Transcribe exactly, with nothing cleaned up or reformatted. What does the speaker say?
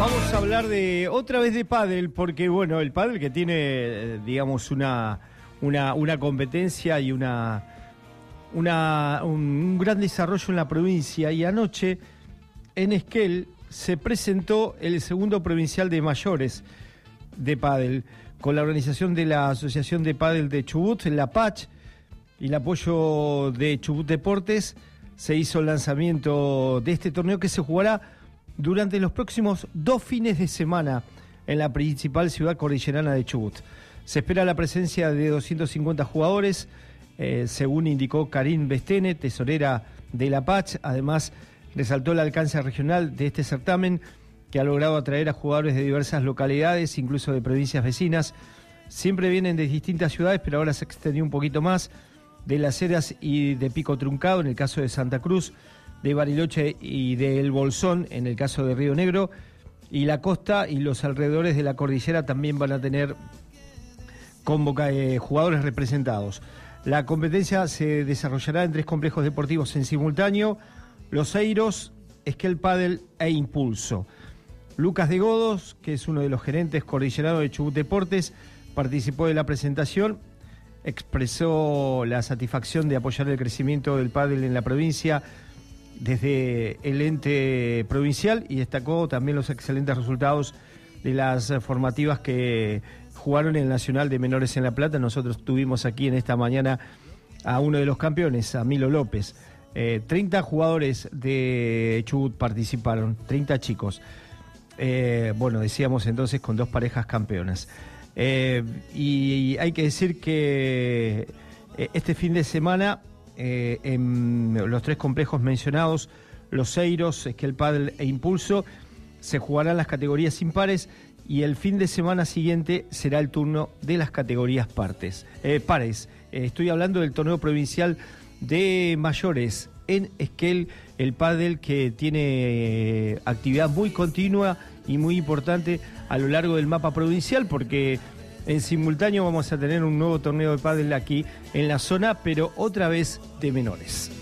Vamos a hablar de otra vez de pádel, porque bueno, el pádel que tiene, digamos, una, una, una competencia y una, una un, un gran desarrollo en la provincia. Y anoche en Esquel se presentó el segundo provincial de mayores de pádel, con la organización de la Asociación de Pádel de Chubut, la P A C H, y el apoyo de Chubut Deportes. Se hizo el lanzamiento de este torneo que se jugará durante los próximos dos fines de semana en la principal ciudad cordillerana de Chubut. Se espera la presencia de doscientos cincuenta jugadores, eh, según indicó Karin Bestene, tesorera de la P A C H. Además, resaltó el alcance regional de este certamen, que ha logrado atraer a jugadores de diversas localidades, incluso de provincias vecinas. Siempre vienen de distintas ciudades, pero ahora se extendió un poquito más, de Las Heras y de Pico Truncado, en el caso de Santa Cruz, de Bariloche y de El Bolsón, en el caso de Río Negro, y la costa y los alrededores de la cordillera también van a tener convoca, eh, jugadores representados. La competencia se desarrollará en tres complejos deportivos en simultáneo: Los Eiros, Esquel Pádel e Impulso. Lucas de Godos, que es uno de los gerentes cordilleranos de Chubut Deportes, participó de la presentación. Expresó la satisfacción de apoyar el crecimiento del pádel en la provincia desde el ente provincial, y destacó también los excelentes resultados de las formativas que jugaron en el Nacional de Menores en La Plata. Nosotros tuvimos aquí en esta mañana a uno de los campeones, a Milo López. Eh, treinta jugadores de Chubut participaron, treinta chicos. Eh, bueno, decíamos entonces con dos parejas campeonas. Eh, y hay que decir que eh, este fin de semana, eh, en los tres complejos mencionados, Los Eiros, Esquel Pádel e Impulso, se jugarán las categorías impares, y el fin de semana siguiente será el turno de las categorías partes, eh, pares. Eh, estoy hablando del torneo provincial de mayores en Esquel, el pádel que tiene eh, actividad muy continua y muy importante a lo largo del mapa provincial, porque en simultáneo vamos a tener un nuevo torneo de pádel aquí en la zona, pero otra vez de menores.